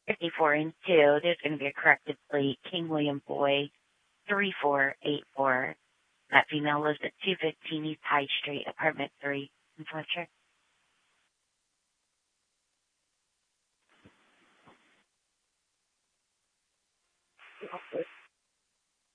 54 and 2, there's going to be a corrected plate, King William Boy, 3484. That female lives at 215 East High Street, apartment 3 in Fletcher.